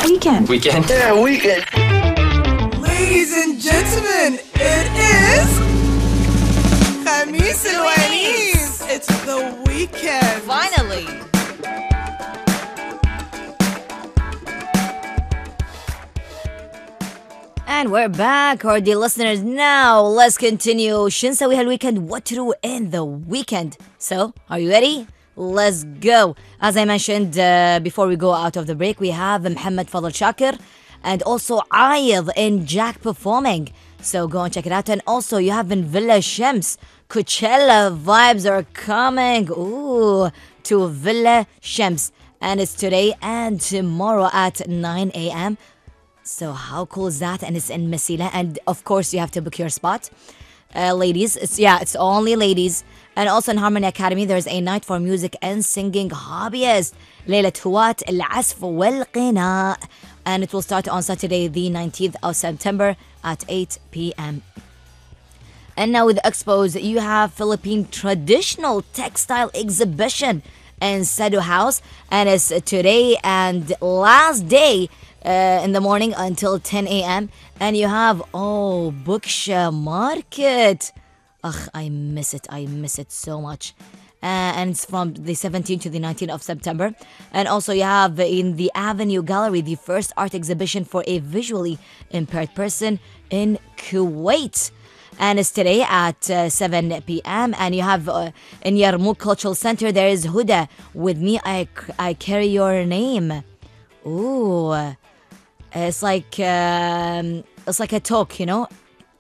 Weekend. Weekend. Yeah, weekend. Ladies and gentlemen, it is Khamis al-Wanis. It's the weekend. Finally. And we're back, our dear listeners. Now, let's continue. Shinsawi Weekend, what to do in the weekend. So, are you ready? Let's go. As I mentioned before we go out of the break, we have Muhammad Fadl Shakir and also Ayad and Jack performing. So go and check it out. And also you have in Villa Shams, Coachella vibes are coming. Ooh, to Villa Shams. And it's today and tomorrow at 9 a.m. So how cool is that? And it's in Masila. And of course you have to book your spot. Ladies, it's only ladies. And also in Harmony Academy, there's a night for music and singing hobbyists. ليلة هواة العزف والغناء. And it will start on Saturday, the 19th of September at 8 p.m. And now with Expos, you have Philippine traditional textile exhibition in Sado House. And it's today and last day in the morning until 10 a.m. And you have, Buksha Market. Ugh, I miss it so much. And it's from the 17th to the 19th of September. And also you have in the Avenue Gallery, the first art exhibition for a visually impaired person in Kuwait. And it's today at 7 p.m. And you have in Yarmouk Cultural Center, there is Huda, With Me I Carry Your Name. Ooh, it's like a talk, you know.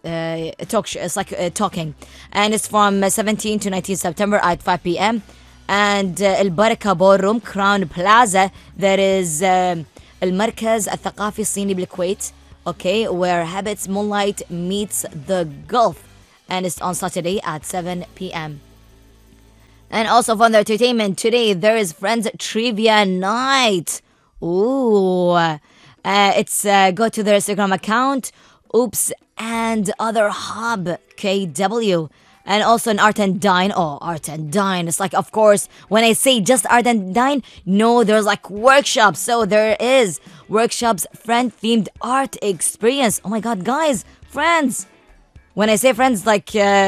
It's like talking, and it's from 17 to 19 September at 5 p.m. and Al Baraka Ballroom Crown Plaza, there is المركز الثقافي الصيني بالكويت, okay, where Habits Moonlight meets the Gulf, and it's on Saturday at 7 p.m. And also for the entertainment today, there is Friends Trivia Night. Ooh, it's go to their Instagram account, Oops and Other Hub KW. And also in Art and Dine. Art and Dine. It's like, of course, when I say just Art and Dine, no, there's like workshops. So there is workshops, friend-themed art experience. Oh my God, guys, friends. When I say friends, like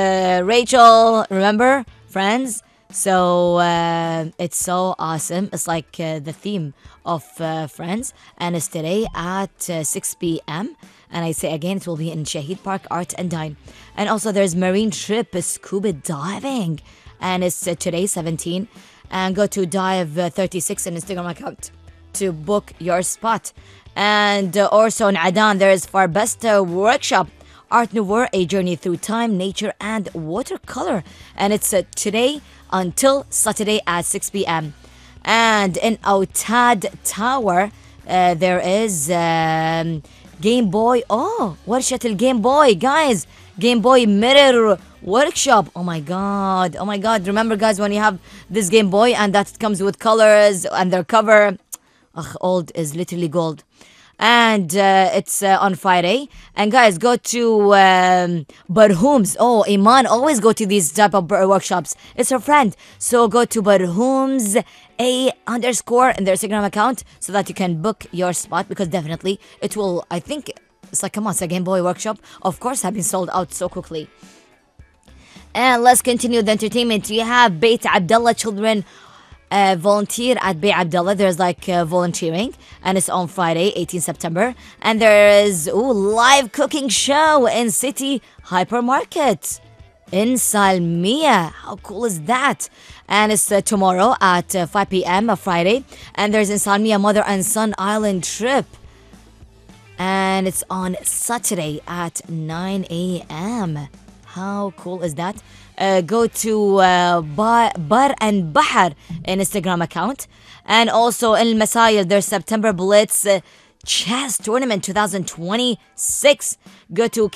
Rachel, remember? Friends. So it's so awesome. It's like the theme of Friends. And it's today at 6 p.m. And I say again, it will be in Shahid Park, Art and Dine. And also there's Marine Trip, Scuba Diving. And it's today, 17. And go to Dive36 on Instagram account to book your spot. And also in Adan, there is Farbesta Workshop, Art Nouveau, a journey through time, nature, and watercolor. And it's today until Saturday at 6 p.m. And in Autad Tower, there is Game Boy. ورشة الجيم Boy, guys. Game Boy Mirror Workshop. Oh my God. Remember, guys, when you have this Game Boy and that comes with colors and their cover. Old is literally gold. And it's on Friday. And guys, go to Barhoom's. Iman always go to these type of workshops. It's her friend. So go to Barhoom's _, in their Instagram account so that you can book your spot, because definitely it will, I think, it's like, come on, it's a Game Boy workshop. Of course, have been sold out so quickly. And let's continue the entertainment. We have Beit Abdullah Children volunteer at Bay Abdullah. There's like volunteering, and it's on Friday, 18 September. And there is live cooking show in City Hypermarket in Salmiya. How cool is that? And it's tomorrow at 5 p.m. Friday. And there's in Salmiya Mother and Son Island trip. And it's on Saturday at 9 a.m. How cool is that? Go to Bar and Bahar in Instagram account. And also in Masayil, there's September Blitz Chess Tournament 2026. Go to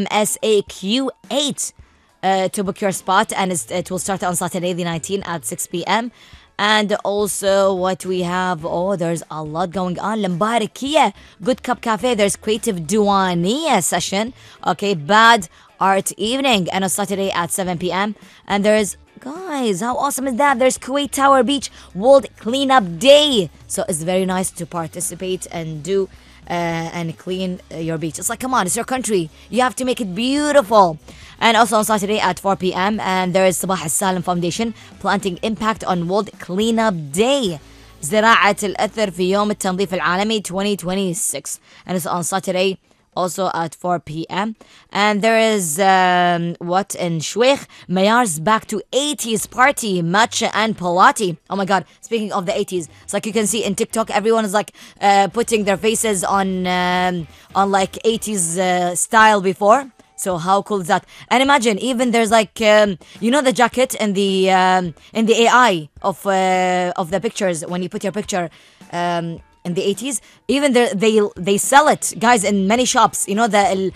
KMSAQ8 to book your spot. And it will start on Saturday the 19th at 6 p.m. And also what we have, there's a lot going on. Lambarikia, Good Cup Cafe, there's Creative Duania session. Okay, Bad Art Evening, and on Saturday at 7 p.m. And there's Guys, how awesome is that? There's Kuwait Tower Beach World Cleanup Day. So it's very nice to participate and do and clean your beach. It's like, come on, it's your country. You have to make it beautiful. And also on Saturday at 4 p.m. and there is Sabah Al-Salam Foundation planting impact on World Cleanup Day. زراعة الأثر في يوم التنظيف العالمي 2026. And it's on Saturday also at 4 p.m. And there is, in Shueikh, Mayar's back to 80s party, matcha and Pilati. Oh my god, speaking of the 80s, it's like you can see in TikTok, everyone is like putting their faces on like 80s style before. So how cool is that? And imagine, even there's like, the jacket in the AI of the pictures when you put your picture in the 80s. Even they sell it, guys, in many shops. You know the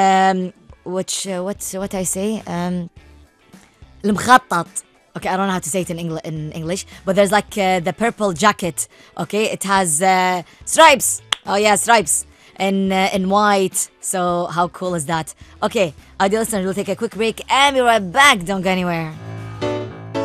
what I say المخطط. Okay, I don't know how to say it in English, but there's like the purple jacket. Okay, it has stripes. Oh yeah, stripes. In white. So how cool is that? Okay, dear listeners, we'll take a quick break and be right back. Don't go anywhere.